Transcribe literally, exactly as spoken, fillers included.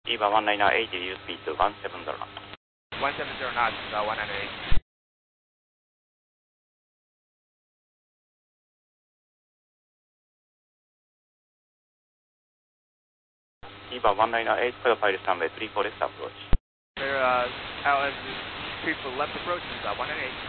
EVA one nine eight, use speed to one seven zero. one seven zero knots, uh, one nine eight. EVA one nine eight, clear pilot runway three four left approach. Clear, uh, L S three four left approach is uh, one nine eight.